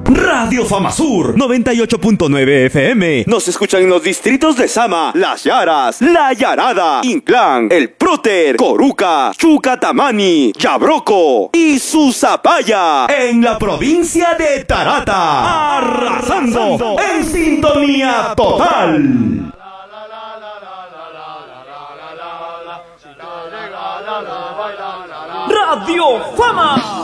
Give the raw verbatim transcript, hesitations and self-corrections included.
Radio Fama Sur noventa y ocho punto nueve F M. Nos escuchan en los distritos de Sama, Las Yaras, La Yarada, Inclán, El Próter, Coruca, Chucatamani, Yabroco y Susapaya en la provincia de Tarata. Arrasando en sintonía total. Radio Fama.